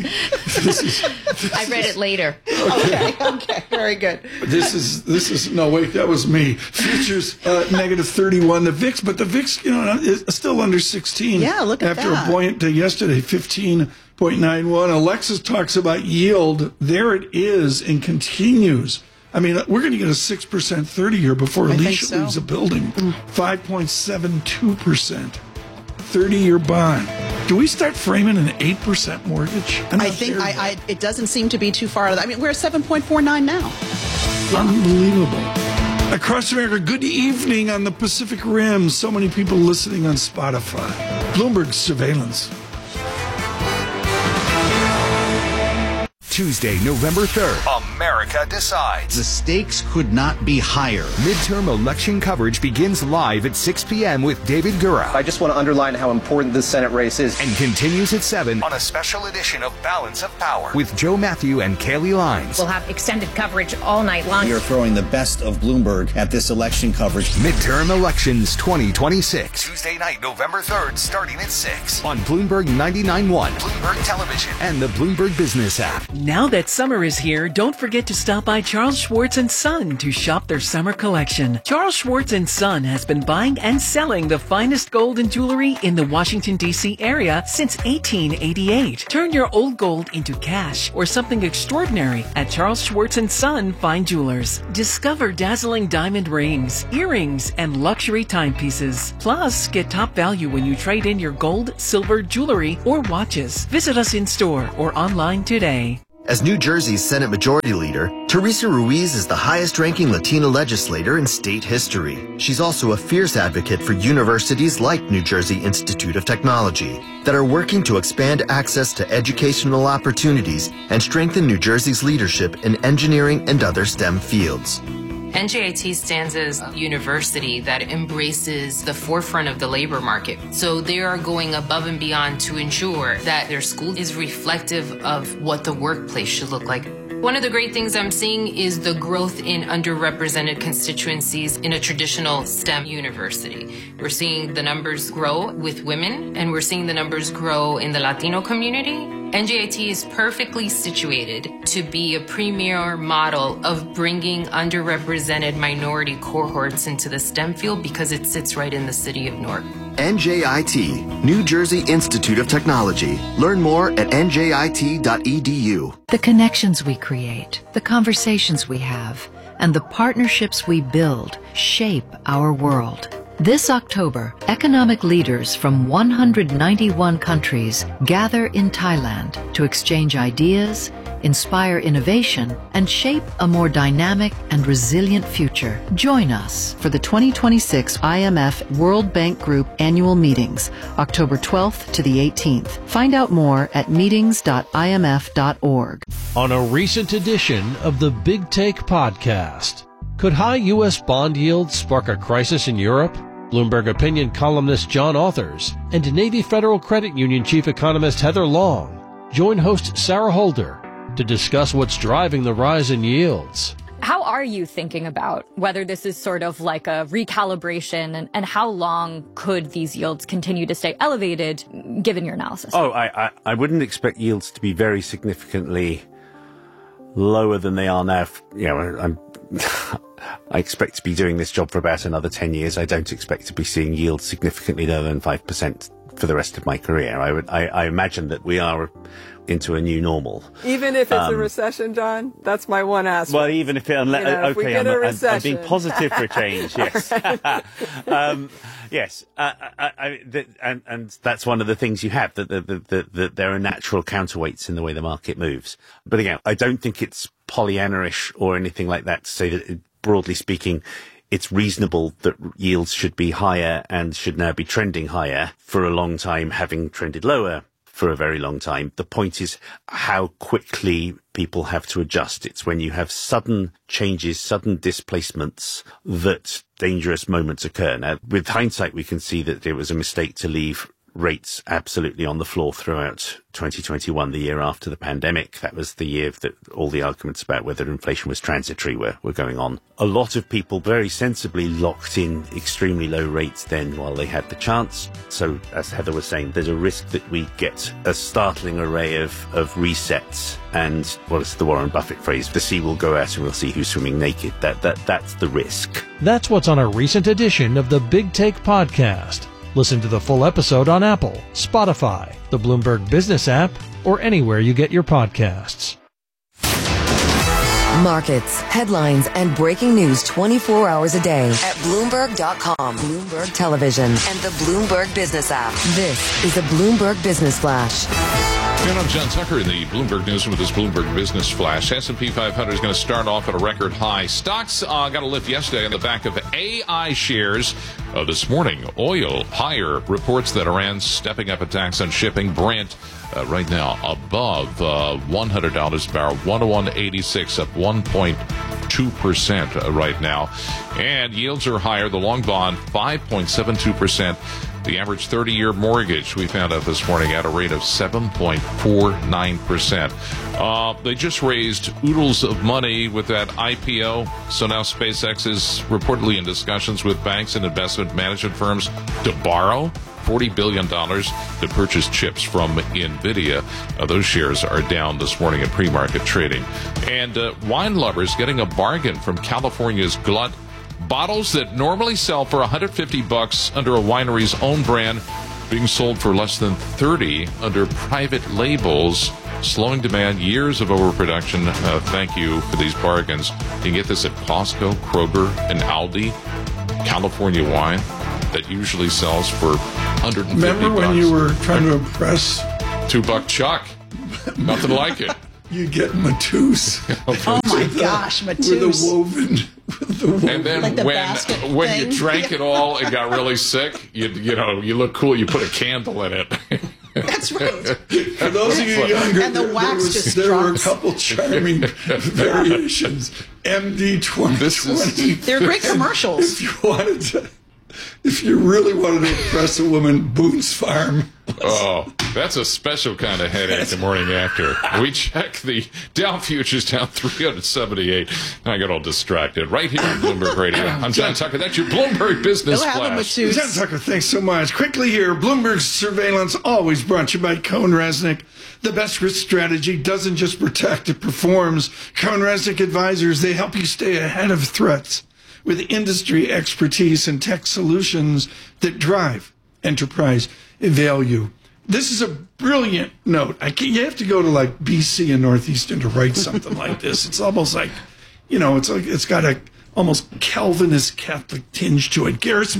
I read it later. Okay, very good. This is no, wait, that was me. Futures negative 31. The VIX, but the VIX, is still under 16. Yeah, look at after that. A buoyant day yesterday, 15.91. Alexis talks about yield. There it is and continues. I mean, we're going to get a 6% 30-year before Alicia leaves the building. 5.72%. 30-year bond. Do we start framing an 8% mortgage? I think it doesn't seem to be too far out of that. I mean, we're at 7.49 now. Unbelievable. Across America, good evening on the Pacific Rim. So many people listening on Spotify. Bloomberg Surveillance. Tuesday, November 3rd, America decides. The stakes could not be higher. Midterm election coverage begins live at 6 p.m. with David Gura. I just want to underline how important this Senate race is. And continues at 7 on a special edition of Balance of Power with Joe Matthew and Kaylee Lines. We'll have extended coverage all night long. We are throwing the best of Bloomberg at this election coverage. Midterm Elections 2026. Tuesday night, November 3rd, starting at 6 on Bloomberg 99.1, Bloomberg Television, and the Bloomberg Business app. Now that summer is here, don't forget to stop by Charles Schwartz & Son to shop their summer collection. Charles Schwartz & Son has been buying and selling the finest gold and jewelry in the Washington, D.C. area since 1888. Turn your old gold into cash or something extraordinary at Charles Schwartz & Son Fine Jewelers. Discover dazzling diamond rings, earrings, and luxury timepieces. Plus, get top value when you trade in your gold, silver, jewelry, or watches. Visit us in store or online today. As New Jersey's Senate Majority Leader, Teresa Ruiz is the highest-ranking Latina legislator in state history. She's also a fierce advocate for universities like New Jersey Institute of Technology that are working to expand access to educational opportunities and strengthen New Jersey's leadership in engineering and other STEM fields. NJIT stands as a university that embraces the forefront of the labor market. So they are going above and beyond to ensure that their school is reflective of what the workplace should look like. One of the great things I'm seeing is the growth in underrepresented constituencies in a traditional STEM university. We're seeing the numbers grow with women, and we're seeing the numbers grow in the Latino community. NJIT is perfectly situated to be a premier model of bringing underrepresented minority cohorts into the STEM field because it sits right in the city of Newark. NJIT, New Jersey Institute of Technology. Learn more at njit.edu. The connections we create, the conversations we have, and the partnerships we build shape our world. This October, economic leaders from 191 countries gather in Thailand to exchange ideas, inspire innovation, and shape a more dynamic and resilient future. Join us for the 2026 IMF World Bank Group annual meetings, October 12th to the 18th. Find out more at meetings.imf.org. On a recent edition of the Big Take podcast, could high U.S. bond yields spark a crisis in Europe? Bloomberg opinion columnist John Authers and Navy Federal Credit Union chief economist Heather Long join host Sarah Holder to discuss what's driving the rise in yields. How are you thinking about whether this is sort of like a recalibration and how long could these yields continue to stay elevated given your analysis? I wouldn't expect yields to be very significantly lower than they are now. I expect to be doing this job for about another 10 years. I don't expect to be seeing yields significantly lower than 5% for the rest of my career. I imagine that we are into a new normal. Even if it's a recession, John? That's my one ask. Well, even if I'm being positive for a change, yes. Yes. And that's one of the things you have, that there are natural counterweights in the way the market moves. But again, I don't think it's Pollyanna-ish or anything like that to say that, broadly speaking, it's reasonable that yields should be higher and should now be trending higher for a long time, having trended lower for a very long time. The point is how quickly people have to adjust. It's when you have sudden changes, sudden displacements, that dangerous moments occur. Now, with hindsight, we can see that it was a mistake to leave rates absolutely on the floor throughout 2021, the year after the pandemic. That was the year that all the arguments about whether inflation was transitory were going on. A lot of people very sensibly locked in extremely low rates then while they had the chance. So, as Heather was saying, there's a risk that we get a startling array of resets, and what is the Warren Buffett phrase? The sea will go out and we'll see who's swimming naked. That's the risk. That's what's on a recent edition of the Big Take podcast. Listen to the full episode on Apple, Spotify, the Bloomberg Business app, or anywhere you get your podcasts. Markets, headlines, and breaking news 24 hours a day at Bloomberg.com, Bloomberg Television, and the Bloomberg Business app. This is a Bloomberg Business Flash. And I'm John Tucker in the Bloomberg Newsroom with this Bloomberg Business Flash. S&P 500 is going to start off at a record high. Stocks got a lift yesterday on the back of AI shares. This morning, oil higher. Reports that Iran's stepping up attacks on shipping. Brent right now above $100 a barrel, 101.86, up 1.2% right now. And yields are higher. The long bond 5.72%. The average 30-year mortgage, we found out this morning, at a rate of 7.49%. They just raised oodles of money with that IPO. So now SpaceX is reportedly in discussions with banks and investment management firms to borrow $40 billion to purchase chips from NVIDIA. Those shares are down this morning in pre-market trading. And wine lovers getting a bargain from California's Glut. Bottles that normally sell for $150 under a winery's own brand being sold for less than $30 under private labels, slowing demand, years of overproduction. Thank you for these bargains. You can get this at Costco, Kroger, and Aldi. California wine that usually sells for $150. Remember when you were trying to impress $2 Chuck? Nothing like it. You get Matus. Oh my gosh, Matus. With the woven. And then like the when you drank it all and got really sick, you look cool. You put a candle in it. That's right. For those of you younger, and the wax there were a couple charming variations. MD 2020. They're great commercials. If you really wanted to impress a woman, Boone's Farm. Oh, that's a special kind of headache the morning after. We check the Dow futures down 378. I got all distracted. Right here on Bloomberg Radio. I'm John Tucker. That's your Bloomberg Business Flash. John Tucker, thanks so much. Quickly here, Bloomberg Surveillance, always brought to you by Cohn Resnick. The best risk strategy doesn't just protect, it performs. Cohn Resnick Advisors, they help you stay ahead of threats with industry expertise and tech solutions that drive enterprise value. This is a brilliant note. You have to go to like BC and Northeastern to write something like this. It's almost like, it's got a almost Calvinist Catholic tinge to it. Garrett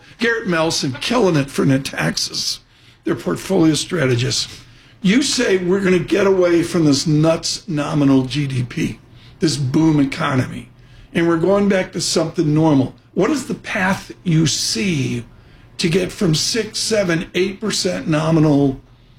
Melson killing it for Netaxis, their portfolio strategist. You say we're going to get away from this nuts nominal GDP, this boom economy, and we're going back to something normal. What is the path you see to get from 6, 7, 8% nominal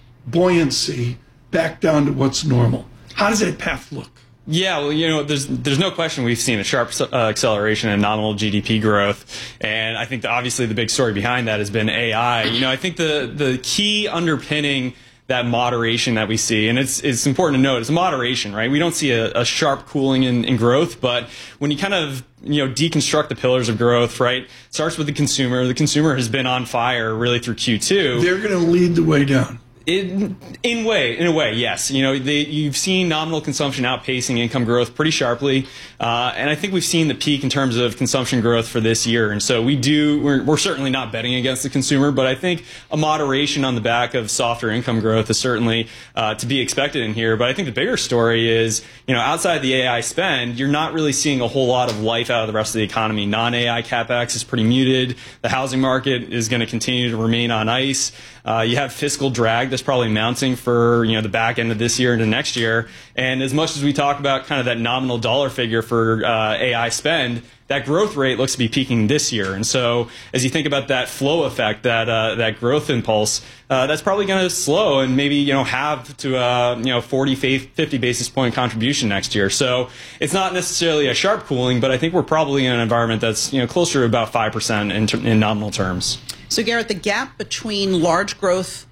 buoyancy back down to what's normal? How does that path look? Yeah, well, there's no question we've seen a sharp acceleration in nominal GDP growth, and I think obviously the big story behind that has been AI. I think the key underpinning that moderation that we see, and it's important to note, it's moderation, right? We don't see a sharp cooling in growth, but when you kind of deconstruct the pillars of growth, right? It starts with the consumer. The consumer has been on fire really through Q2. They're going to lead the way down. In a way, yes. You've seen nominal consumption outpacing income growth pretty sharply, and I think we've seen the peak in terms of consumption growth for this year. And so we're certainly not betting against the consumer, but I think a moderation on the back of softer income growth is certainly to be expected in here. But I think the bigger story is, outside the AI spend, you're not really seeing a whole lot of life out of the rest of the economy. Non-AI capex is pretty muted. The housing market is going to continue to remain on ice. You have fiscal drag that's probably mounting for the back end of this year into next year. And as much as we talk about kind of that nominal dollar figure for AI spend, that growth rate looks to be peaking this year. And so as you think about that flow effect, that growth impulse, that's probably going to slow and maybe have to 40, 50 basis point contribution next year. So it's not necessarily a sharp cooling, but I think we're probably in an environment that's closer to about 5% in nominal terms. So, Garrett, the gap between large growth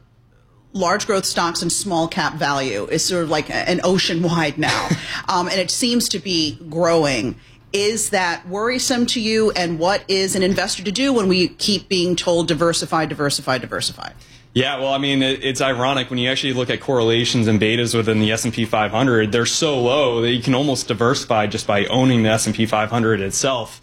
stocks and small cap value is sort of like an ocean wide now, and it seems to be growing. Is that worrisome to you? And what is an investor to do when we keep being told diversify, diversify, diversify? Yeah, well, I mean, it's ironic when you actually look at correlations and betas within the S&P 500. They're so low that you can almost diversify just by owning the S&P 500 itself.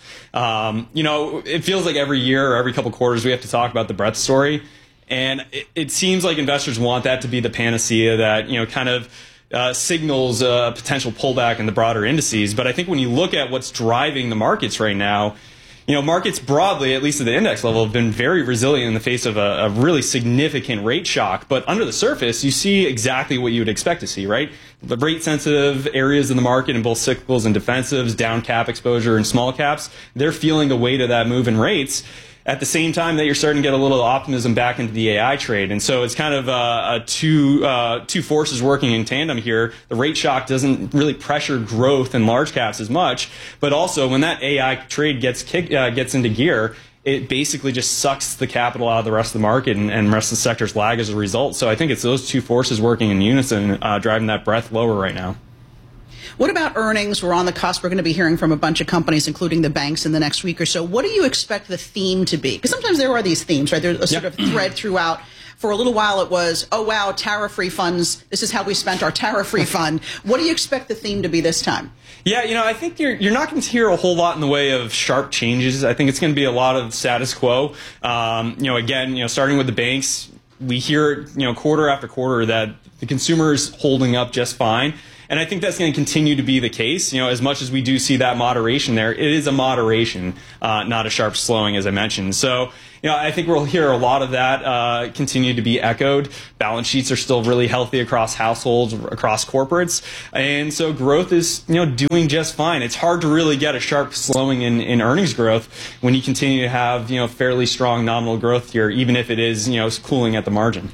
It feels like every year or every couple quarters we have to talk about the breadth story. And it seems like investors want that to be the panacea that, kind of signals a potential pullback in the broader indices. But I think when you look at what's driving the markets right now, markets broadly, at least at the index level, have been very resilient in the face of a really significant rate shock. But under the surface, you see exactly what you would expect to see, right? The rate-sensitive areas in the market in both cyclicals and defensives, down cap exposure and small caps, they're feeling the weight of that move in rates at the same time that you're starting to get a little optimism back into the AI trade. And so it's kind of two forces working in tandem here. The rate shock doesn't really pressure growth in large caps as much, but also when that AI trade gets into gear, it basically just sucks the capital out of the rest of the market, and the rest of the sectors lag as a result. So I think it's those two forces working in unison, driving that breadth lower right now. What about earnings? We're on the cusp. We're going to be hearing from a bunch of companies, including the banks, in the next week or so. What do you expect the theme to be? Because sometimes there are these themes, right? There's a sort of thread throughout. For a little while it was, oh, wow, tariff refunds. This is how we spent our tariff refund. What do you expect the theme to be this time? Yeah, I think you're not going to hear a whole lot in the way of sharp changes. I think it's going to be a lot of status quo. Again, starting with the banks, we hear, quarter after quarter that the consumer is holding up just fine. And I think that's going to continue to be the case. As much as we do see that moderation there, it is a moderation, not a sharp slowing, as I mentioned. So, I think we'll hear a lot of that continue to be echoed. Balance sheets are still really healthy across households, across corporates. And so growth is, doing just fine. It's hard to really get a sharp slowing in earnings growth when you continue to have, fairly strong nominal growth here, even if it is, cooling at the margin.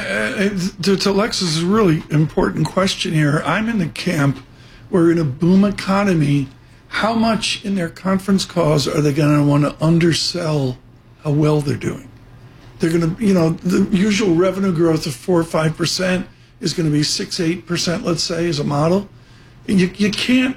To Alexis' really important question here, I'm in the camp where in a boom economy, how much in their conference calls are they going to want to undersell how well they're doing? They're going to, the usual revenue growth of 4 or 5% is going to be 6-8%, let's say, as a model. And you can't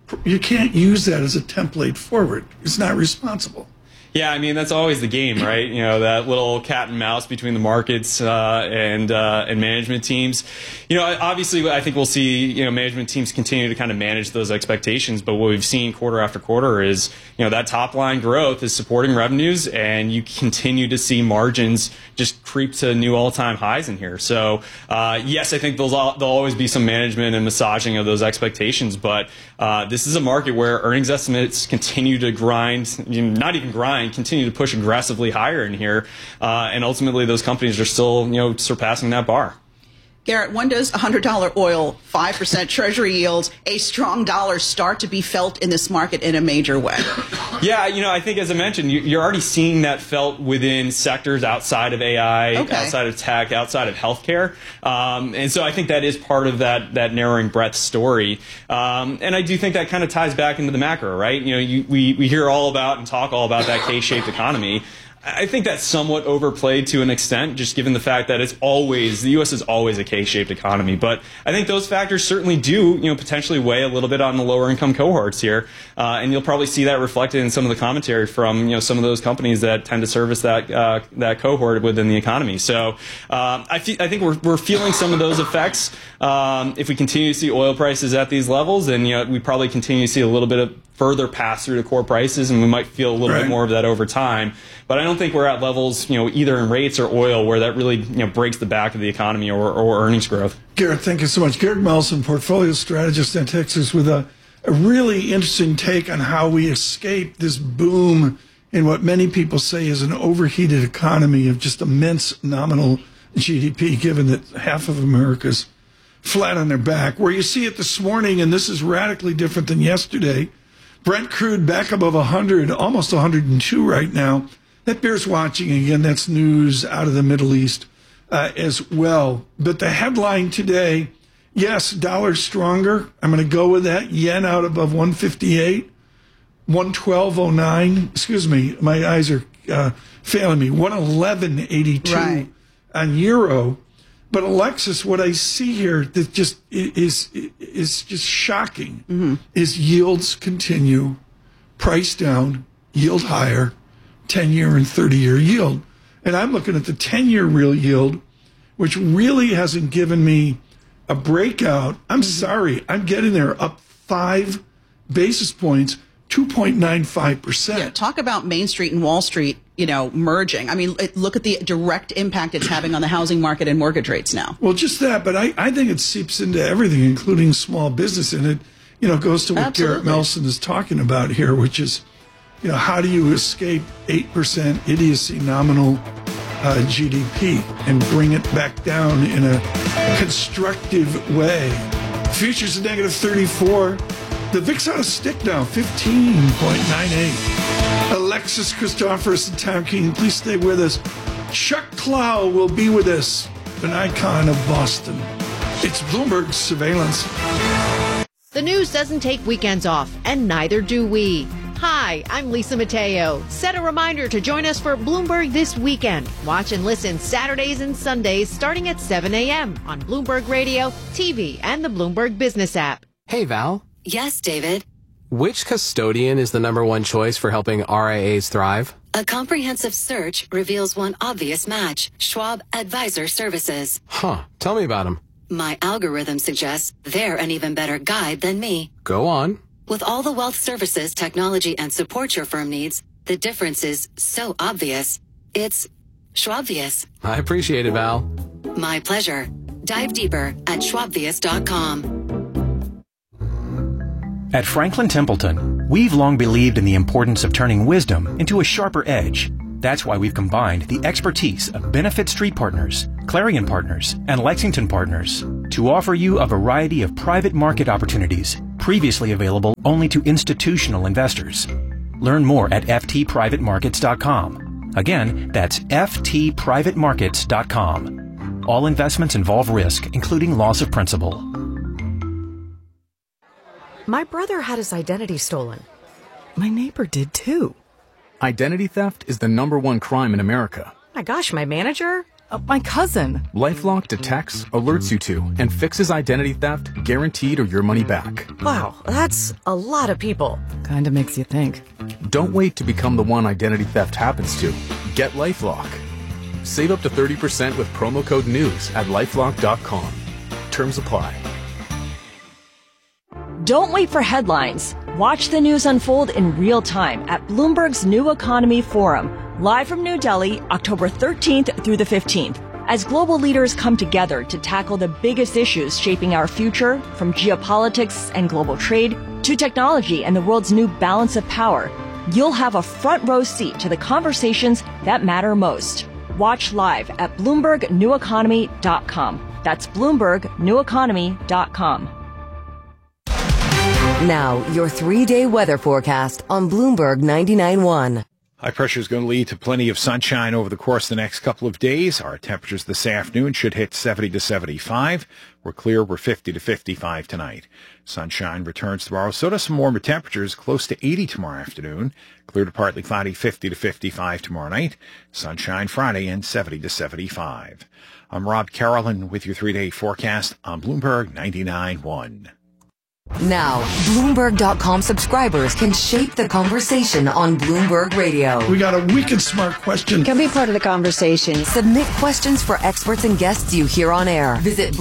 use that as a template forward. It's not responsible. Yeah, that's always the game, right? That little cat and mouse between the markets and management teams. Obviously, I think we'll see management teams continue to kind of manage those expectations. But what we've seen quarter after quarter is that top line growth is supporting revenues, and you continue to see margins just creep to new all-time highs in here. So yes, I think there'll always be some management and massaging of those expectations. But this is a market where earnings estimates continue to grind, not even grind. Continue to push aggressively higher in here, and ultimately those companies are still, surpassing that bar. Garrett, when does $100 oil, 5% Treasury yields, a strong dollar start to be felt in this market in a major way? Yeah, I think as I mentioned, you're already seeing that felt within sectors outside of AI, outside of tech, outside of healthcare. And so I think that is part of that narrowing breadth story. And I do think that kind of ties back into the macro, right? We hear all about and talk all about that K-shaped economy. I think that's somewhat overplayed to an extent, just given the fact that the U.S. is always a K-shaped economy. But I think those factors certainly do, potentially weigh a little bit on the lower income cohorts here. And you'll probably see that reflected in some of the commentary from, some of those companies that tend to service that cohort within the economy. So I think we're feeling some of those effects. If we continue to see oil prices at these levels, then we probably continue to see a little bit of further pass through to core prices, and we might feel a little bit more of that over time. But I don't think we're at levels, either in rates or oil, where that really, breaks the back of the economy or earnings growth. Garrett, thank you so much. Garrett Melson, portfolio strategist at Texas, with a really interesting take on how we escape this boom in what many people say is an overheated economy of just immense nominal GDP, given that half of America's flat on their back. Where you see it this morning, and this is radically different than yesterday, Brent crude back above 100, almost 102 right now. That bears watching. Again, that's news out of the Middle East as well. But the headline today, yes, dollar stronger. I'm going to go with that. Yen out above 158, 112.09. Excuse me, my eyes are failing me. 111.82 on euro. But Alexis, what I see here that just is just shocking is yields continue, price down, yield higher, 10-year and 30-year yield. And I'm looking at the 10-year real yield, which really hasn't given me a breakout. I'm sorry, I'm getting there up 5 basis points, 2.95%. Yeah, talk about Main Street and Wall Street, merging. I mean, look at the direct impact it's having on the housing market and mortgage rates now. Well, just that, but I think it seeps into everything, including small business, and it goes to what Garrett Melson is talking about here, which is, how do you escape 8% idiocy nominal GDP and bring it back down in a constructive way? Futures are negative 34. The VIX on a stick now, 15.98. Alexis Christoforous and Tom Keene, please stay with us. Chuck Clow will be with us, an icon of Boston. It's Bloomberg Surveillance. The news doesn't take weekends off, and neither do we. Hi, I'm Lisa Mateo. Set a reminder to join us for Bloomberg This Weekend. Watch and listen Saturdays and Sundays starting at 7 a.m. on Bloomberg Radio, TV, and the Bloomberg Business app. Hey, Val. Yes, David. Which custodian is the number one choice for helping RIAs thrive? A comprehensive search reveals one obvious match. Schwab Advisor Services. Huh. Tell me about them. My algorithm suggests they're an even better guide than me. Go on. With all the wealth services, technology, and support your firm needs, the difference is so obvious. It's Schwabvious. I appreciate it, Val. My pleasure. Dive deeper at schwabvious.com. At Franklin Templeton, we've long believed in the importance of turning wisdom into a sharper edge. That's why we've combined the expertise of Benefit Street Partners, Clarion Partners, and Lexington Partners to offer you a variety of private market opportunities previously available only to institutional investors. Learn more at ftprivatemarkets.com. Again, that's ftprivatemarkets.com. All investments involve risk, including loss of principal. My brother had his identity stolen. My neighbor did too. Identity theft is the #1 crime in America. My gosh, my manager? My cousin. LifeLock detects, alerts you to, and fixes identity theft, guaranteed or your money back. Wow, that's a lot of people. Kinda makes you think. Don't wait to become the one identity theft happens to. Get LifeLock. Save up to 30% with promo code NEWS at LifeLock.com. Terms apply. Don't wait for headlines. Watch the news unfold in real time at Bloomberg's New Economy Forum, live from New Delhi, October 13th through the 15th, as global leaders come together to tackle the biggest issues shaping our future, from geopolitics and global trade to technology and the world's new balance of power. You'll have a front row seat to the conversations that matter most. Watch live at BloombergNewEconomy.com. That's BloombergNewEconomy.com. Now, your 3-day weather forecast on Bloomberg 99.1. High pressure is going to lead to plenty of sunshine over the course of the next couple of days. Our temperatures this afternoon should hit 70 to 75. We're clear. We're 50 to 55 tonight. Sunshine returns tomorrow. So does some warmer temperatures, close to 80 tomorrow afternoon. Clear to partly cloudy, 50 to 55 tomorrow night. Sunshine Friday and 70 to 75. I'm Rob Carolyn with your 3-day forecast on Bloomberg 99.1. Now, Bloomberg.com subscribers can shape the conversation on Bloomberg Radio. We got a Wicked Smart question. Can be part of the conversation. Submit questions for experts and guests you hear on air. Visit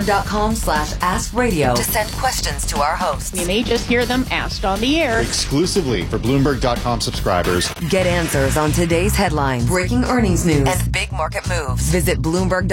Bloomberg.com/askradio to send questions to our hosts. You may just hear them asked on the air. Exclusively for Bloomberg.com subscribers. Get answers on today's headlines, breaking earnings news, and big market moves. Visit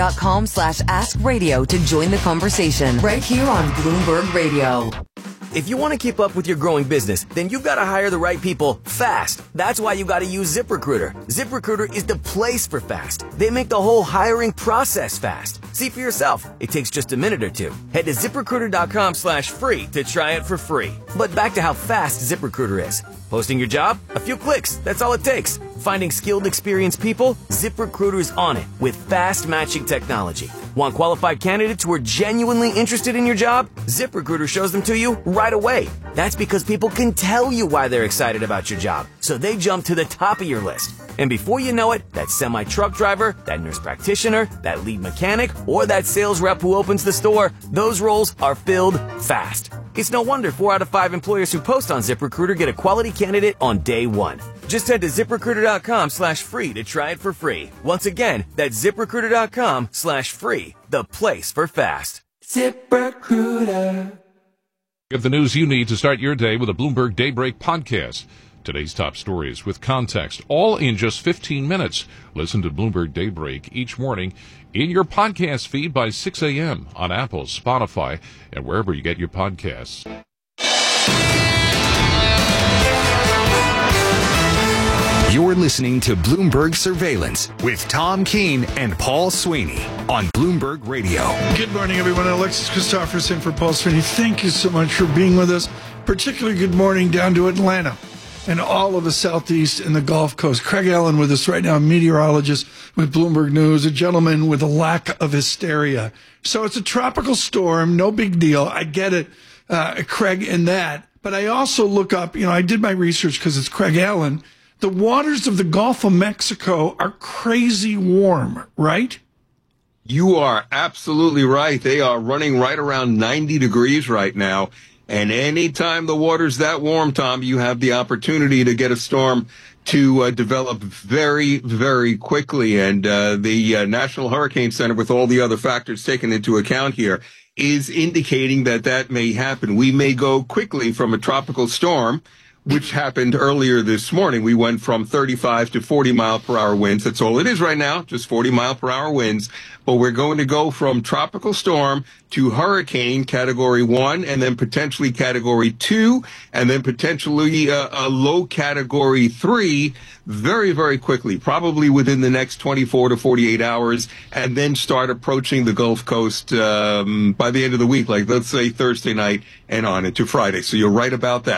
Bloomberg.com/askradio to join the conversation right here on Bloomberg Radio. If you want to keep up with your growing business, then you've got to hire the right people fast. That's why you got to use ZipRecruiter. ZipRecruiter is the place for fast. They make the whole hiring process fast. See for yourself. It takes just a minute or two. Head to ZipRecruiter.com/free to try it for free. But back to how fast ZipRecruiter is. Posting your job? A few clicks. That's all it takes. Finding skilled, experienced people? ZipRecruiter's on it with fast matching technology. Want qualified candidates who are genuinely interested in your job? ZipRecruiter shows them to you right away. That's because people can tell you why they're excited about your job, so they jump to the top of your list. And before you know it, that semi-truck driver, that nurse practitioner, that lead mechanic, or that sales rep who opens the store, those roles are filled fast. It's no wonder 4 out of 5 employers who post on ZipRecruiter get a quality candidate on day one. Just head to ZipRecruiter.com/free to try it for free. Once again, that's ZipRecruiter.com/free, the place for fast. ZipRecruiter. Get the news you need to start your day with a Bloomberg Daybreak podcast. Today's top stories with context, all in just 15 minutes. Listen to Bloomberg Daybreak each morning in your podcast feed by 6 a.m. on Apple, Spotify, and wherever you get your podcasts. You're listening to Bloomberg Surveillance with Tom Keene and Paul Sweeney on Bloomberg Radio. Good morning, everyone. Alexis Christopherson for Paul Sweeney. Thank you so much for being with us. Particularly good morning down to Atlanta and all of the Southeast and the Gulf Coast. Craig Allen with us right now, meteorologist with Bloomberg News, a gentleman with a lack of hysteria. So it's a tropical storm, no big deal. I get it, Craig, in that. but I also look up, I did my research because it's Craig Allen. The waters of the Gulf of Mexico are crazy warm, right? You are absolutely right. They are running right around 90 degrees right now. And anytime the water's that warm, Tom, you have the opportunity to get a storm to develop very, very quickly. And the National Hurricane Center, with all the other factors taken into account here, is indicating that may happen. We may go quickly from a tropical storm, which happened earlier this morning. We went from 35 to 40 mile per hour winds. That's all it is right now, just 40 mile per hour winds. But we're going to go from tropical storm to hurricane category 1, and then potentially category 2, and then potentially a low category 3 very, very quickly, probably within the next 24 to 48 hours, and then start approaching the Gulf Coast by the end of the week, like let's say Thursday night and on into Friday. So you're right about that.